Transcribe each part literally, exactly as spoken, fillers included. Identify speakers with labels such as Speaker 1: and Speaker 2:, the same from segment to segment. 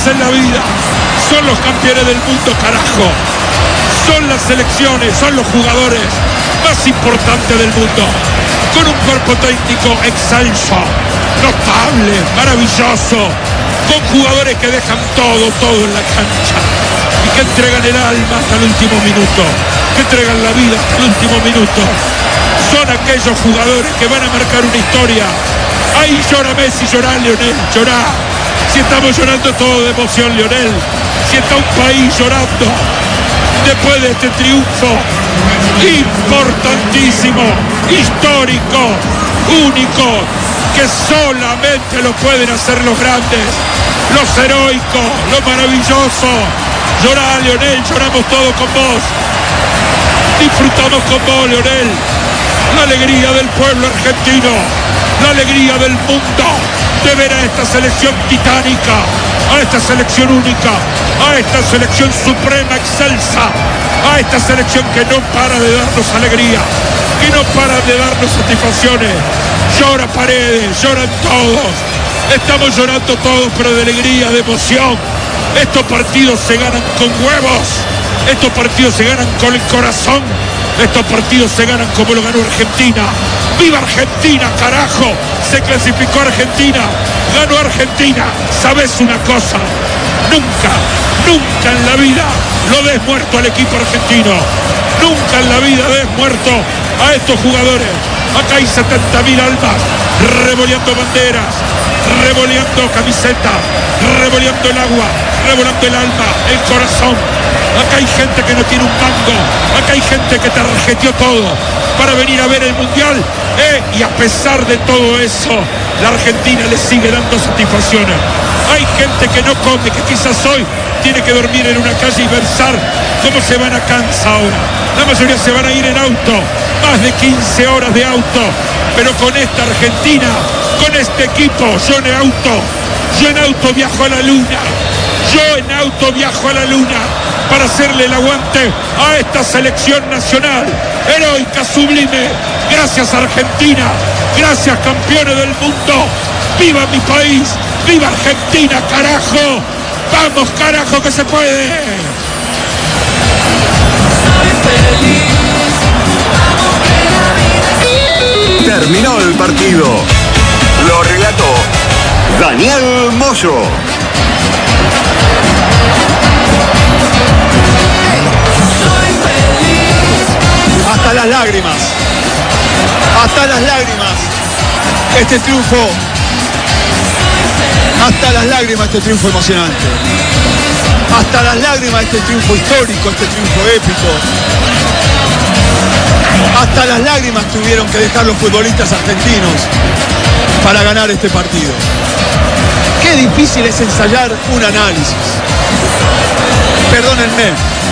Speaker 1: en la vida. Son los campeones del mundo, carajo. Son las selecciones, son los jugadores más importantes del mundo. Con un cuerpo técnico excelso, notable, maravilloso. Con jugadores que dejan todo, todo en la cancha. Y que entregan el alma hasta el último minuto. Que entregan la vida hasta el último minuto. Son aquellos jugadores que van a marcar una historia. Ahí llora Messi, llorá Lionel, llorá. Si estamos llorando todo de emoción, Lionel. Si está un país llorando después de este triunfo importantísimo, histórico, único, que solamente lo pueden hacer los grandes, los heroicos, lo maravilloso. Llorá, Lionel, lloramos todos con vos. Disfrutamos con vos, Lionel. La alegría del pueblo argentino, la alegría del mundo de ver a esta selección titánica, a esta selección única, a esta selección suprema, excelsa, a esta selección que no para de darnos alegría, que no para de darnos satisfacciones. Llora Paredes, lloran todos, estamos llorando todos, pero de alegría, de emoción. Estos partidos se ganan con huevos, estos partidos se ganan con el corazón, estos partidos se ganan como lo ganó Argentina. ¡Viva Argentina, carajo! Se clasificó Argentina, ganó Argentina. ¿Sabes una cosa? Nunca, nunca en la vida lo des muerto al equipo argentino. Nunca en la vida des muerto a estos jugadores. Acá hay setenta mil almas revoleando banderas, revoleando camisetas, revoleando el agua, revoleando el alma, el corazón. Acá hay gente que no tiene un mango, acá hay gente que tarjeteó todo para venir a ver el mundial, ¿eh? Y a pesar de todo eso, la Argentina le sigue dando satisfacciones. Hay gente que no come, que quizás hoy tiene que dormir en una calle y pensar cómo se van a Kansas ahora. La mayoría se van a ir en auto, más de quince horas de auto, pero con esta Argentina, con este equipo, yo en auto, yo en auto viajo a la luna, yo en auto viajo a la luna para hacerle el aguante a esta selección nacional, heroica, sublime. Gracias Argentina, gracias campeones del mundo, viva mi país, viva Argentina, carajo, vamos carajo que se puede.
Speaker 2: Terminó el partido. Lo relató Daniel Moyo.
Speaker 3: Hasta las lágrimas, hasta las lágrimas, este triunfo, hasta las lágrimas este triunfo emocionante, hasta las lágrimas este triunfo histórico, este triunfo épico, hasta las lágrimas tuvieron que dejar los futbolistas argentinos para ganar este partido. Qué difícil es ensayar un análisis. Perdónenme,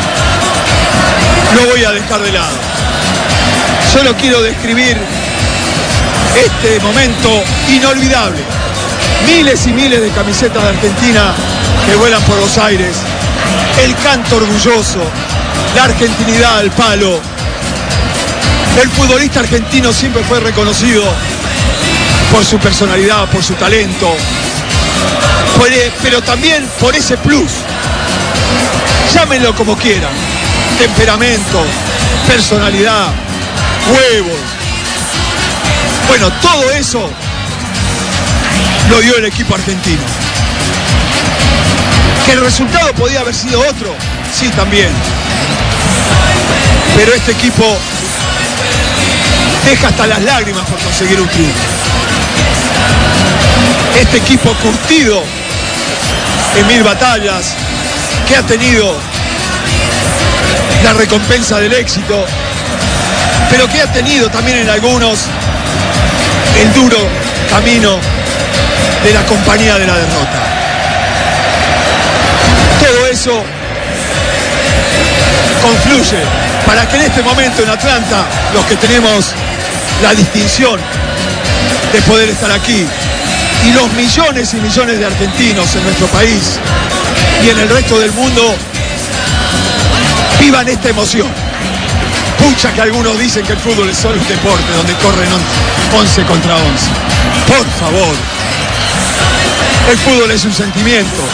Speaker 3: lo voy a dejar de lado. Solo quiero describir este momento inolvidable. Miles y miles de camisetas de Argentina que vuelan por los aires. El canto orgulloso, la argentinidad al palo. El futbolista argentino siempre fue reconocido por su personalidad, por su talento, por, pero también por ese plus. Llámenlo como quieran. Temperamento, personalidad, huevos. Bueno, todo eso lo dio el equipo argentino. ¿Que el resultado podía haber sido otro? Sí, también. Pero este equipo deja hasta las lágrimas por conseguir un triunfo. Este equipo curtido en mil batallas, que ha tenido la recompensa del éxito, pero que ha tenido también en algunos el duro camino de la compañía de la derrota. Todo eso confluye para que en este momento en Atlanta, los que tenemos la distinción de poder estar aquí, y los millones y millones de argentinos en nuestro país y en el resto del mundo, vivan esta emoción. Pucha que algunos dicen que el fútbol es solo un deporte donde corren once contra once. Por favor. El fútbol es un sentimiento,